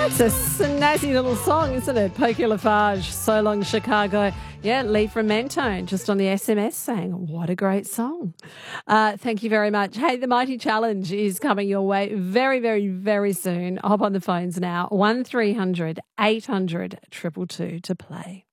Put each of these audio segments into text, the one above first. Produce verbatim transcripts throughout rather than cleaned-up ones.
That's a snazzy little song, isn't it? Pokey Lafarge, So Long Chicago. Yeah, Lee from Mentone, just on the S M S saying, what a great song. Uh, thank you very much. Hey, the Mighty Challenge is coming your way very, very, very soon. Hop on the phones now, one three hundred eight hundred two two two to play.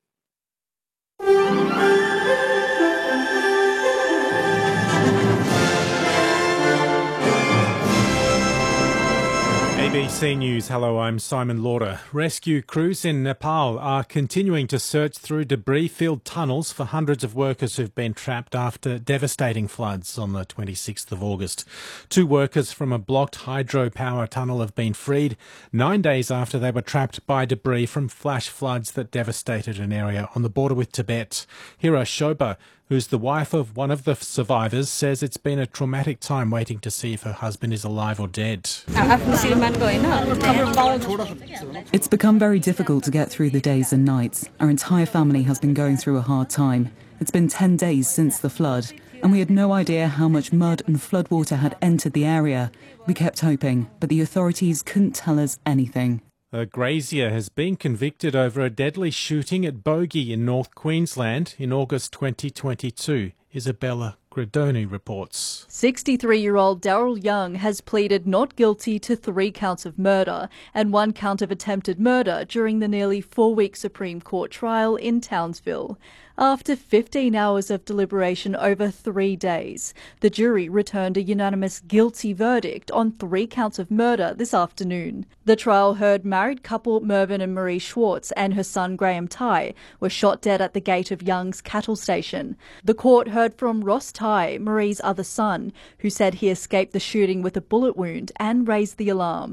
A B C News, hello, I'm Simon Lauder. Rescue crews in Nepal are continuing to search through debris-filled tunnels for hundreds of workers who've been trapped after devastating floods on the twenty-sixth of August. Two workers from a blocked hydropower tunnel have been freed nine days after they were trapped by debris from flash floods that devastated an area on the border with Tibet. Hira Shoba, who's the wife of one of the survivors, says it's been a traumatic time waiting to see if her husband is alive or dead. It's become very difficult to get through the days and nights. Our entire family has been going through a hard time. It's been ten days since the flood, and we had no idea how much mud and floodwater had entered the area. We kept hoping, but the authorities couldn't tell us anything. A grazier has been convicted over a deadly shooting at Bogey in North Queensland in August twenty twenty-two. Isabella Gradoni reports. sixty-three-year-old Daryl Young has pleaded not guilty to three counts of murder and one count of attempted murder during the nearly four-week Supreme Court trial in Townsville. After fifteen hours of deliberation over three days, the jury returned a unanimous guilty verdict on three counts of murder this afternoon. The trial heard married couple Mervyn and Marie Schwartz and her son Graham Ty were shot dead at the gate of Young's cattle station. The court heard from Ross Ty, Marie's other son, who said he escaped the shooting with a bullet wound and raised the alarm.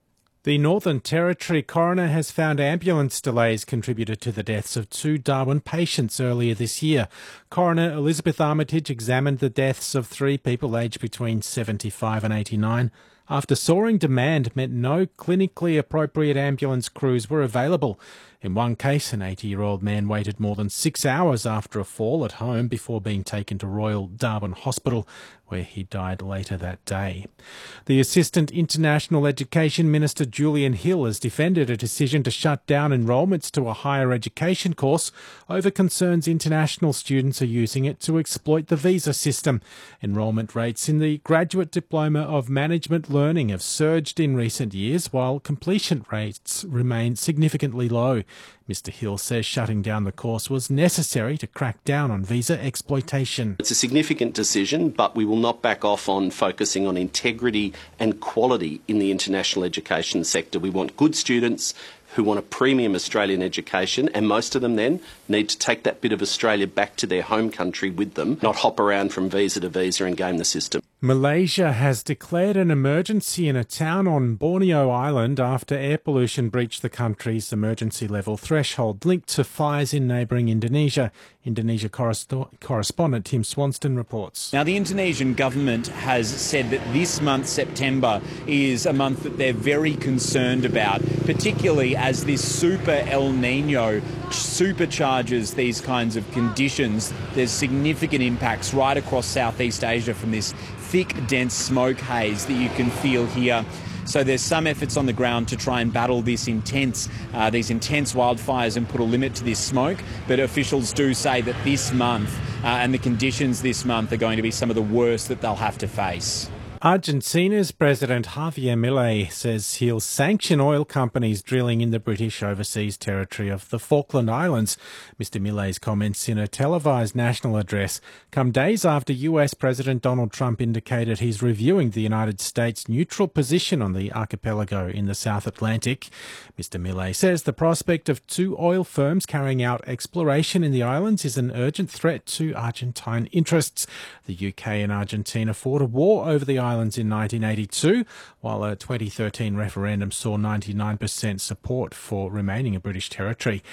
The Northern Territory coroner has found ambulance delays contributed to the deaths of two Darwin patients earlier this year. Coroner Elizabeth Armitage examined the deaths of three people aged between seventy-five and eighty-nine after soaring demand meant no clinically appropriate ambulance crews were available. In one case, an eighty-year-old man waited more than six hours after a fall at home before being taken to Royal Darwin Hospital, where he died later that day. The Assistant International Education Minister Julian Hill has defended a decision to shut down enrolments to a higher education course over concerns international students are using it to exploit the visa system. Enrolment rates in the Graduate Diploma of Management Learning have surged in recent years, while completion rates remain significantly low. Mister Hill says shutting down the course was necessary to crack down on visa exploitation. It's a significant decision, but we will not back off on focusing on integrity and quality in the international education sector. We want good students who want a premium Australian education, and most of them then need to take that bit of Australia back to their home country with them, not hop around from visa to visa and game the system. Malaysia has declared an emergency in a town on Borneo Island after air pollution breached the country's emergency level threshold linked to fires in neighbouring Indonesia. Indonesia correspondent Tim Swanston reports. Now, the Indonesian government has said that this month, September, is a month that they're very concerned about, particularly as this super El Nino supercharges these kinds of conditions. There's significant impacts right across Southeast Asia from this thick, dense smoke haze that you can feel here. So there's some efforts on the ground to try and battle this intense, uh, these intense wildfires and put a limit to this smoke. But officials do say that this month uh, and the conditions this month are going to be some of the worst that they'll have to face. Argentina's President Javier Milei says he'll sanction oil companies drilling in the British overseas territory of the Falkland Islands. Mister Milei's comments in a televised national address come days after U S President Donald Trump indicated he's reviewing the United States' neutral position on the archipelago in the South Atlantic. Mister Milei says the prospect of two oil firms carrying out exploration in the islands is an urgent threat to Argentine interests. The U K and Argentina fought a war over the islands in nineteen eighty-two, while a twenty thirteen referendum saw ninety-nine percent support for remaining a British territory.